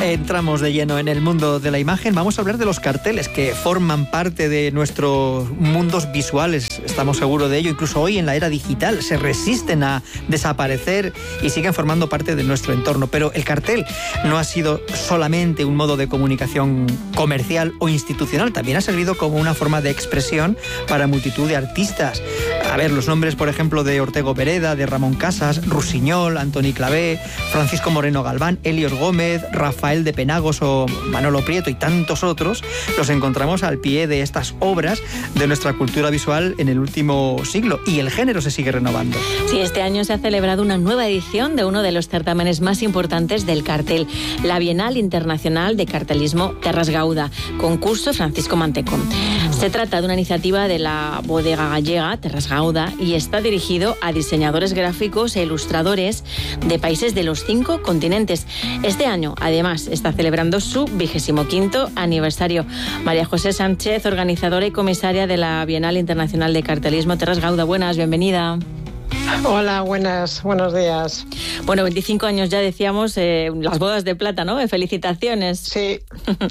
entramos de lleno en el mundo de la imagen. Vamos a hablar de los carteles que forman parte de nuestros mundos visuales. Estamos seguros de ello. Incluso hoy en la era digital se resisten a desaparecer y siguen formando parte de nuestro entorno. Pero el cartel no ha sido solamente un modo de comunicación comercial o institucional. También ha servido como una forma de expresión para multitud de artistas. A ver, los nombres, por ejemplo, de Ortego Pereda, de Ramón Casas, Rusiñol, Antoni Clavé, Francisco Moreno Galván, Helios Gómez, Rafael de Penagos o Manolo Prieto y tantos otros, los encontramos al pie de estas obras de nuestra cultura visual en el último siglo, y el género se sigue renovando. Sí, este año se ha celebrado una nueva edición de uno de los certámenes más importantes del cartel, la Bienal Internacional de Cartelismo Terras Gauda, concurso Francisco Mantecón. Se trata de una iniciativa de la bodega gallega Terras Gauda y está dirigido a diseñadores gráficos e ilustradores de países de los 5 continentes. Este año, además, está celebrando su 25º aniversario. María José Sánchez, organizadora y comisaria de la Bienal Internacional de Cartelismo Terras Gauda. Buenas, bienvenida. Hola, buenos días. Bueno, 25 años ya decíamos, las bodas de plata, ¿no? Felicitaciones. Sí.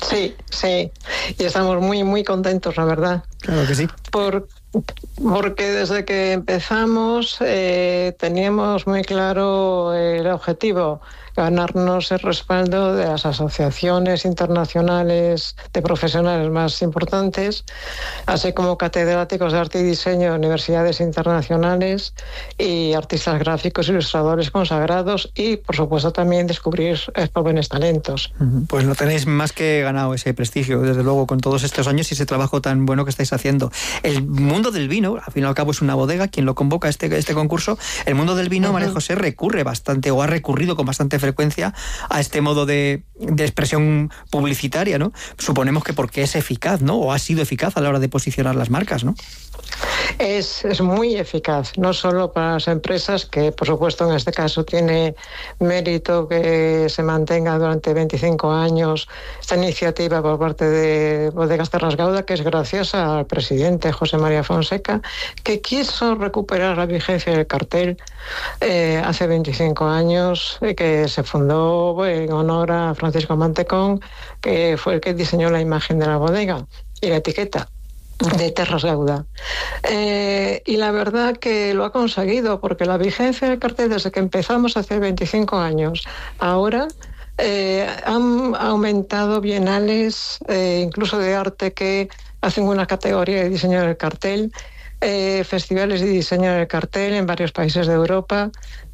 Y estamos muy, muy contentos, la verdad. Claro que sí. Porque desde que empezamos teníamos muy claro el objetivo, ganarnos el respaldo de las asociaciones internacionales de profesionales más importantes, así como catedráticos de arte y diseño de universidades internacionales y artistas gráficos, ilustradores consagrados y, por supuesto, también descubrir jóvenes talentos. Pues lo tenéis más que ganado ese prestigio, desde luego, con todos estos años y ese trabajo tan bueno que estáis haciendo. El mundo del vino, al fin y al cabo es una bodega quien lo convoca este concurso. El mundo del vino, María José, recurre bastante o ha recurrido con bastante frecuencia a este modo de expresión publicitaria, ¿no? Suponemos que porque es eficaz, ¿no? O ha sido eficaz a la hora de posicionar las marcas, ¿no? Es muy eficaz, no solo para las empresas, que por supuesto en este caso tiene mérito que se mantenga durante 25 años esta iniciativa por parte de Bodegas Terras Gauda, que es gracias al presidente José María Fonseca, que quiso recuperar la vigencia del cartel hace 25 años, que se fundó en honor a Francisco Mantecón, que fue el que diseñó la imagen de la bodega y la etiqueta de Terras Gauda. Y la verdad que lo ha conseguido, porque la vigencia del cartel desde que empezamos hace 25 años, ahora han aumentado bienales, incluso de arte, que hacen una categoría de diseño del cartel, festivales de diseño del cartel en varios países de Europa.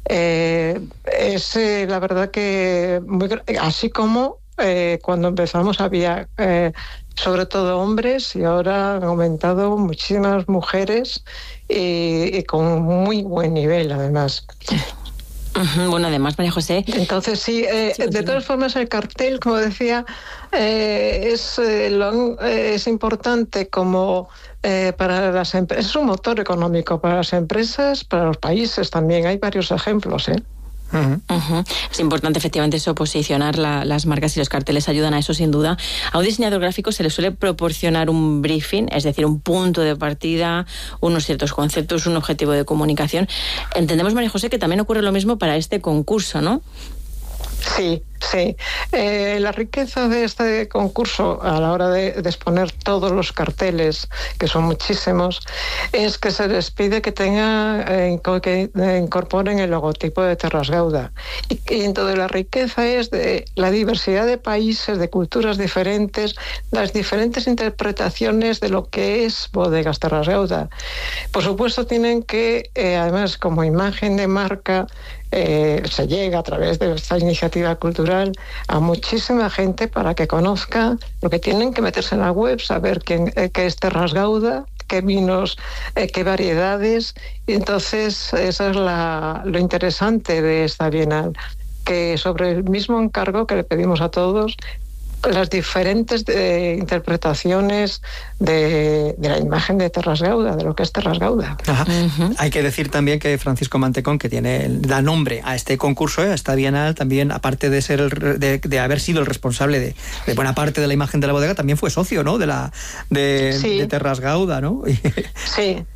Es la verdad que así como cuando empezamos había sobre todo hombres, y ahora han aumentado muchísimas mujeres y con muy buen nivel, además. Bueno, además, María José. Entonces, sí, de todas formas, el cartel, como decía, es importante como para las empresas. Es un motor económico para las empresas, para los países también. Hay varios ejemplos, Es importante efectivamente eso, posicionar las marcas, y los carteles ayudan a eso sin duda. A un diseñador gráfico se le suele proporcionar un briefing, es decir, un punto de partida, unos ciertos conceptos, un objetivo de comunicación. Entendemos, María José, que también ocurre lo mismo para este concurso, ¿no? Sí. La riqueza de este concurso a la hora de exponer todos los carteles, que son muchísimos, es que se les pide que incorporen el logotipo de Terras Gauda. Y entonces la riqueza es de la diversidad de países, de culturas diferentes, las diferentes interpretaciones de lo que es Bodegas Terras Gauda. Por supuesto, tienen que, además, como imagen de marca, se llega a través de esta iniciativa cultural a muchísima gente para que conozca, porque tienen que meterse en la web, saber qué es Terras Gauda, qué vinos, qué variedades. Y entonces eso es lo interesante de esta Bienal, que sobre el mismo encargo que le pedimos a todos, las diferentes interpretaciones de la imagen de Terras Gauda, de lo que es Terras Gauda. Hay que decir también que Francisco Mantecón, que da nombre a este concurso, a esta Bienal, también, aparte de ser de haber sido el responsable de buena parte de la imagen de la bodega, también fue socio, ¿no? de Terras Gauda, ¿no?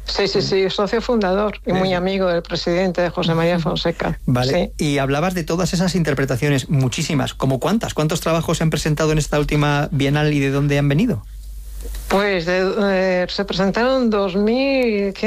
Sí, socio fundador y muy amigo del presidente José María Fonseca. Vale, sí. Y hablabas de todas esas interpretaciones, muchísimas. ¿Cómo cuántas? ¿Cuántos trabajos se han presentado en esta última Bienal y de dónde han venido? Pues se presentaron 2.100